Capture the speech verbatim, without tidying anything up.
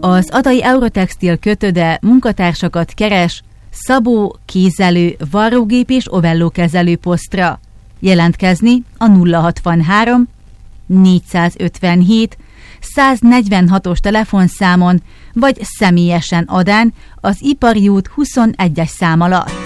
Az Adai Eurotextil kötöde munkatársakat keres szabó, kézelő, varrógép és ovellókezelő posztra. Jelentkezni a nulla hatvanhárom négyszázötvenhét száznegyvenhatos telefonszámon, vagy személyesen Adán az Ipari út huszonegyes szám alatt.